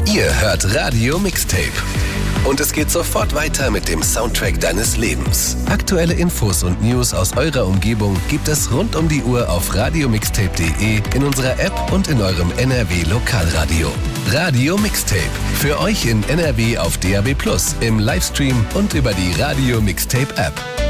Ihr hört Radio Mixtape. Und es geht sofort weiter mit dem Soundtrack deines Lebens. Aktuelle Infos und News aus eurer Umgebung gibt es rund um die Uhr auf radiomixtape.de, in unserer App und in eurem NRW-Lokalradio. Radio Mixtape. Für euch in NRW auf DAB+, im Livestream und über die Radio Mixtape App.